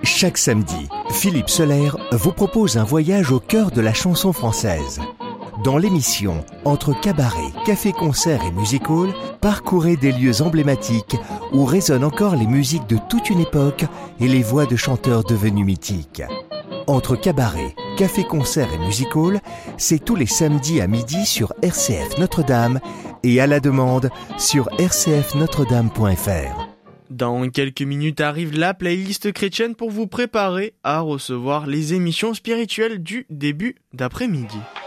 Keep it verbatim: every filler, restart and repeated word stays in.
Chaque samedi, Philippe Soler vous propose un voyage au cœur de la chanson française. Dans l'émission Entre cabaret, café-concert et music-hall, parcourez des lieux emblématiques où résonnent encore les musiques de toute une époque et les voix de chanteurs devenus mythiques. Entre cabaret, café-concert et music-hall, c'est tous les samedis à midi sur R C F Notre-Dame et à la demande sur r c f notre dame point f r. Dans quelques minutes arrive la playlist chrétienne pour vous préparer à recevoir les émissions spirituelles du début d'après-midi.